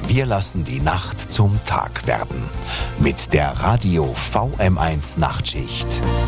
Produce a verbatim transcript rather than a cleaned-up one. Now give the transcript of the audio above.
Wir lassen die Nacht zum Tag werden. Mit der Radio V M eins Nachtschicht.